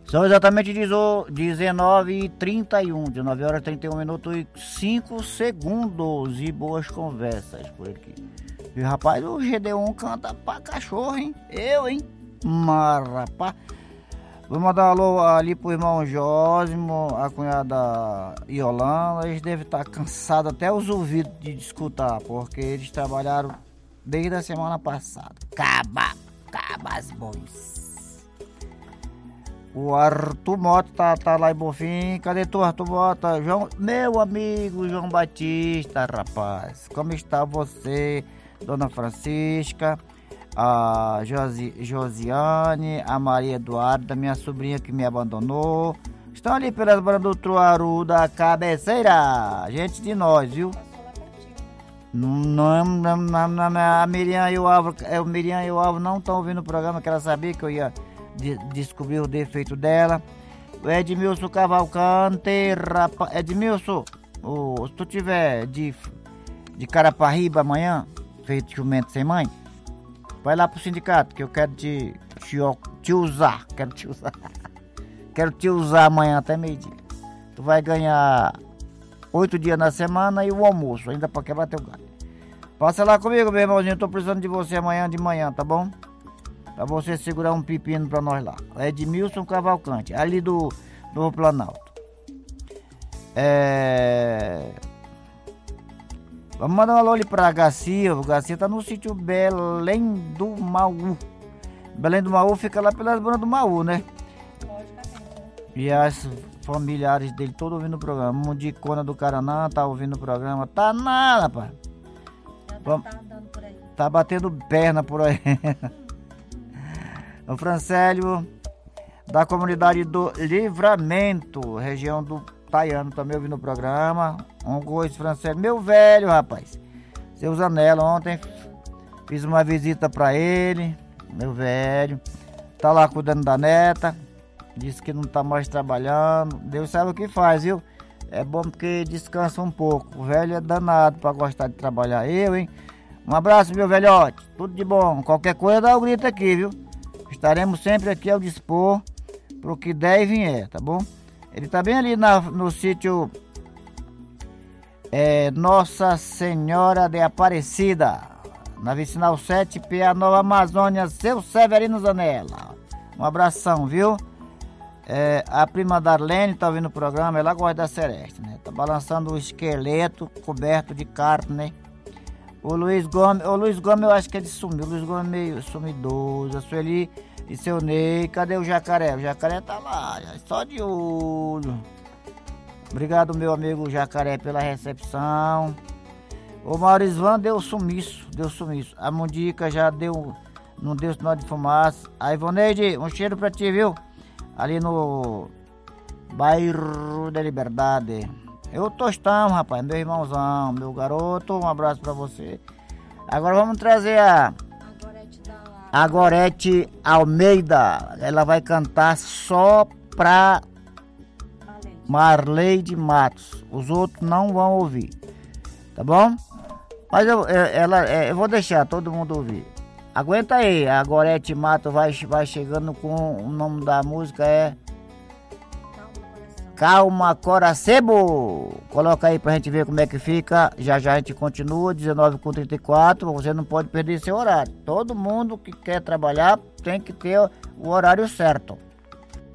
São exatamente 19h31, 19 horas 31 minutos e 5 segundos. E boas conversas por aqui. E rapaz, o GD1 canta pra cachorro, hein? Eu, hein? Mas rapaz, vou mandar um alô ali pro irmão Jósimo, a cunhada Yolanda. Eles devem estar cansados até os ouvidos de escutar, porque eles trabalharam desde a semana passada. Cabas bons. O Arthur Mota tá lá em Bonfim. Cadê tu, Arthur Mota? Meu amigo João Batista, rapaz. Como está você, Dona Francisca, a Josiane, a Maria Eduarda, minha sobrinha que me abandonou. Estão ali pelas bandas do Truaru da Cabeceira. Gente de nós, viu? Não, a Miriam e o Álvaro não estão ouvindo o programa, que ela sabia que eu ia descobrir o defeito dela. O Edmilson Cavalcante, rapaz. Edmilson, se tu tiver de Caraparriba amanhã, feito jumento sem mãe, vai lá pro sindicato que eu quero te usar. Quero te usar amanhã até meio-dia. Tu vai ganhar 8 dias na semana e o almoço, ainda pra quebrar teu galho. Passa lá comigo, meu irmãozinho. Tô precisando de você amanhã de manhã, tá bom? Pra você segurar um pepino pra nós lá. Edmilson Cavalcante, ali do Novo Planalto. Vamos mandar um alô ali pra Garcia. O Garcia tá no sítio Belém do Maú. Belém do Maú fica lá pelas bandas do Maú, né? E as familiares dele todos ouvindo o programa. Mundicona do Caranã tá ouvindo o programa. Tá nada, rapaz. Tá andando por aí. Tá batendo perna por aí. O Francélio, da comunidade do Livramento, região do Taiano, também ouvindo o programa. Um gosto, Francélio. Meu velho, rapaz. Seu Zanello, ontem fiz uma visita pra ele. Meu velho. Tá lá cuidando da neta. Disse que não tá mais trabalhando. Deus sabe o que faz, viu? É bom porque descansa um pouco. O velho é danado pra gostar de trabalhar. Eu, hein? Um abraço, meu velhote. Tudo de bom. Qualquer coisa dá um grito aqui, viu? Estaremos sempre aqui ao dispor pro que der e vier, tá bom? Ele tá bem ali no sítio Nossa Senhora de Aparecida, na vicinal 7PA Nova Amazônia, seu Severino Zanella. Um abração, viu? A prima Darlene tá ouvindo o programa, ela gosta da Celeste, né? Tá balançando o esqueleto coberto de carne, né? O Luiz Gomes eu acho que ele sumiu. O Luiz Gomes é meio sumidoso. A Sueli e seu Ney. Cadê o Jacaré? O Jacaré tá lá, só de olho. Obrigado, meu amigo Jacaré, pela recepção. O Maurisvan deu sumiço. A Mundica já não deu sinal de fumaça. A Ivoneide, um cheiro pra ti, viu? Ali no bairro da Liberdade. Eu Tostão, rapaz, meu irmãozão, meu garoto, um abraço pra você. Agora vamos trazer a Gorete Almeida. Ela vai cantar só pra Marleide Matos. Os outros não vão ouvir, tá bom? Mas eu vou deixar todo mundo ouvir. Aguenta aí, a Gorete Matos vai chegando com o nome da música Calma Coracebo. Coloca aí pra gente ver como é que fica. Já a gente continua, 19h34. Você não pode perder seu horário. Todo mundo que quer trabalhar tem que ter o horário certo.